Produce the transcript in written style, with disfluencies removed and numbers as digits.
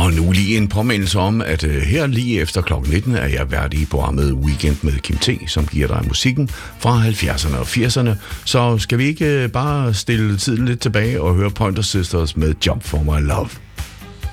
Og nu lige en påmindelse om, at her lige efter kl. 19 er jeg vært i programmet Weekend med Kim T, som giver dig musikken fra 70'erne og 80'erne. Så skal vi ikke bare stille tiden lidt tilbage og høre Pointer Sisters med Jump for My Love?